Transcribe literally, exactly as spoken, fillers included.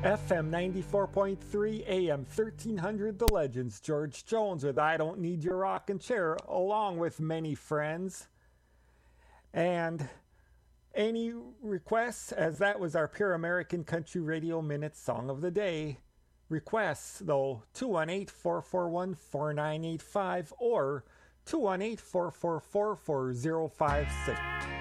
F M ninety-four point three, A M thirteen hundred, The Legends. George Jones with I Don't Need Your Rockin' Chair, along with many friends. And any requests, as that was our Pure American Country Radio Minute Song of the Day. Requests, though, two one eight, four four one, four nine eight five or two one eight, four four four, four zero five six.